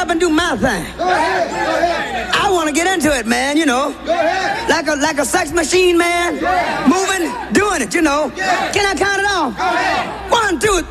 up and do my thing. Go ahead. I want to get into it, man, you know. Go ahead. Like a sex machine, man. Moving, doing it, you know. Can I count it off? Go ahead. 1, 2, 3.